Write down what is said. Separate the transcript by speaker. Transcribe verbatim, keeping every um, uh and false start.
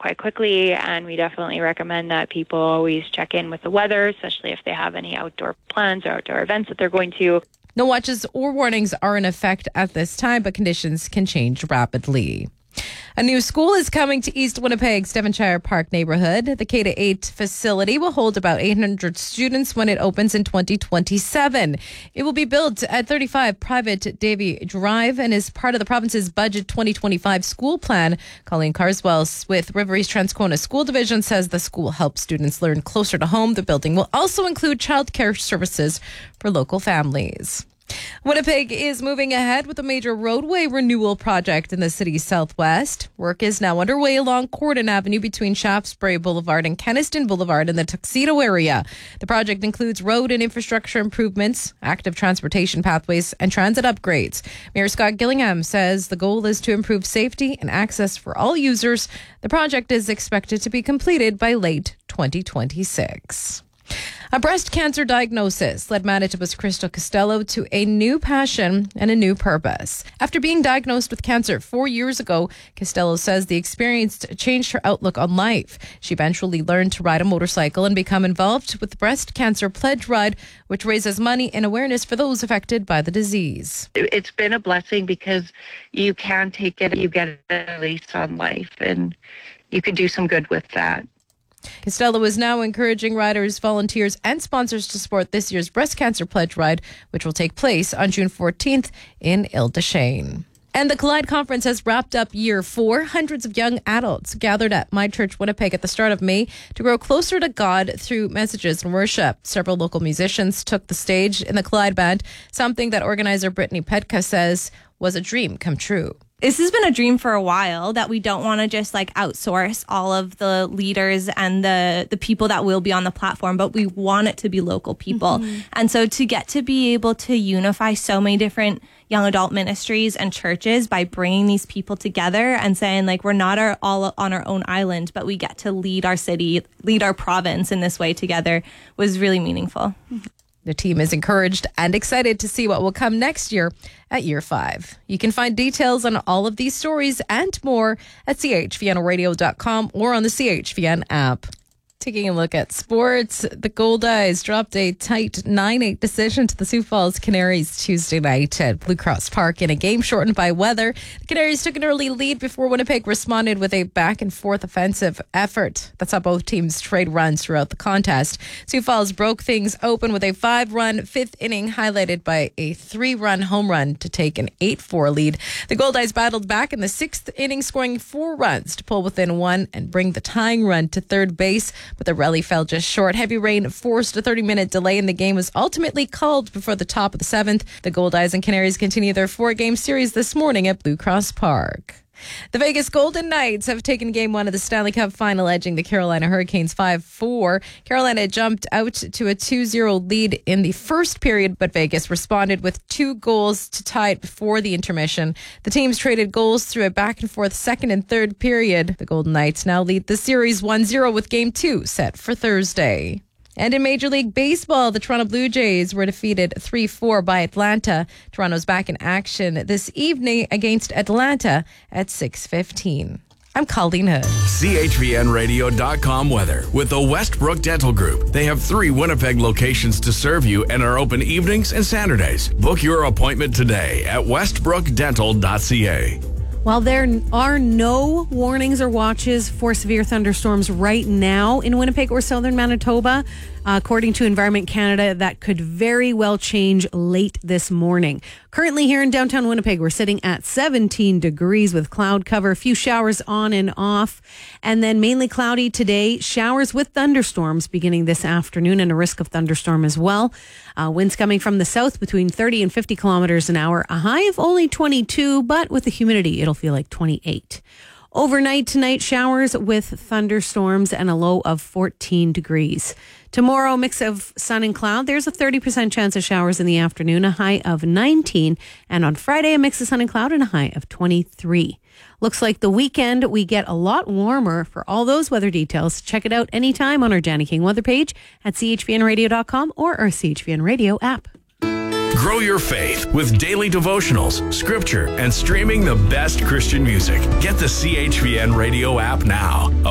Speaker 1: quite quickly, and we definitely recommend that people always check in with the weather, especially if they have any outdoor plans or outdoor events that they're going to.
Speaker 2: No watches or warnings are in effect at this time, but conditions can change rapidly. A new school is coming to East Winnipeg's Devonshire Park neighborhood. The K eight facility will hold about eight hundred students when it opens in twenty twenty-seven. It will be built at thirty-five Private Davy Drive and is part of the province's budget twenty twenty-five school plan. Colleen Carswell with River East Transcona School Division says the school helps students learn closer to home. The building will also include childcare services for local families. Winnipeg is moving ahead with a major roadway renewal project in the city's southwest. Work is now underway along Corden Avenue between Shaftesbury Boulevard and Kenniston Boulevard in the Tuxedo area. The project includes road and infrastructure improvements, active transportation pathways, and transit upgrades. Mayor Scott Gillingham says the goal is to improve safety and access for all users. The project is expected to be completed by late twenty twenty-six. A breast cancer diagnosis led Manitoba's Crystal Costello to a new passion and a new purpose. After being diagnosed with cancer four years ago, Costello says the experience changed her outlook on life. She eventually learned to ride a motorcycle and become involved with the Breast Cancer Pledge Ride, which raises money and awareness for those affected by the disease.
Speaker 3: It's been a blessing because you can take it, you get a lease on life, and you can do some good with that.
Speaker 2: Costello is now encouraging riders, volunteers, and sponsors to support this year's Breast Cancer Pledge Ride, which will take place on June fourteenth in Ile-des-Chênes. And the Collide Conference has wrapped up year four. Hundreds of young adults gathered at My Church Winnipeg at the start of May to grow closer to God through messages and worship. Several local musicians took the stage in the Collide Band, something that organizer Brittany Petka says was a dream come true.
Speaker 4: This has been a dream for a while, that we don't want to just like outsource all of the leaders and the, the people that will be on the platform, but we want it to be local people. Mm-hmm. And so to get to be able to unify so many different young adult ministries and churches by bringing these people together and saying like, we're not our, all on our own island, but we get to lead our city, lead our province in this way together was really meaningful. Mm-hmm.
Speaker 2: The team is encouraged and excited to see what will come next year at year five. You can find details on all of these stories and more at c h v n radio dot com or on the C H V N app. Taking a look at sports, the Goldeyes dropped a tight nine eight decision to the Sioux Falls Canaries Tuesday night at Blue Cross Park in a game shortened by weather. The Canaries took an early lead before Winnipeg responded with a back-and-forth offensive effort. That's how both teams trade runs throughout the contest. Sioux Falls broke things open with a five-run fifth inning highlighted by a three-run home run to take an eight four lead. The Goldeyes battled back in the sixth inning, scoring four runs to pull within one and bring the tying run to third base. But the rally fell just short. Heavy rain forced a thirty-minute delay, and the game was ultimately called before the top of the seventh. The Goldeyes and Canaries continue their four-game series this morning at Blue Cross Park. The Vegas Golden Knights have taken game one of the Stanley Cup final, edging the Carolina Hurricanes five four. Carolina jumped out to a two zero lead in the first period, but Vegas responded with two goals to tie it before the intermission. The teams traded goals through a back-and-forth second and third period. The Golden Knights now lead the series one zero with game two set for Thursday. And in Major League Baseball, the Toronto Blue Jays were defeated three four by Atlanta. Toronto's back in action this evening against Atlanta at six fifteen. I'm Colleen Hood.
Speaker 5: C H V N radio dot com weather with the Westbrook Dental Group. They have three Winnipeg locations to serve you and are open evenings and Saturdays. Book your appointment today at westbrook dental dot c a.
Speaker 6: While there are no warnings or watches for severe thunderstorms right now in Winnipeg or southern Manitoba, uh, according to Environment Canada, that could very well change late this morning. Currently here in downtown Winnipeg, we're sitting at seventeen degrees with cloud cover, a few showers on and off, and then mainly cloudy today. Showers with thunderstorms beginning this afternoon and a risk of thunderstorm as well. Uh, winds coming from the south between thirty and fifty kilometers an hour. A high of only twenty-two, but with the humidity, it'll feel like twenty-eight. Overnight tonight, showers with thunderstorms and a low of fourteen degrees. Tomorrow, mix of sun and cloud. There's a thirty percent chance of showers in the afternoon, a high of nineteen. And on Friday, a mix of sun and cloud and a high of twenty-three. Looks like the weekend we get a lot warmer. For all those weather details, check it out anytime on our Danny King weather page at c h v n radio dot com or our C H V N radio app.
Speaker 5: Grow your faith with daily devotionals, scripture, and streaming the best Christian music. Get the C H V N radio app now.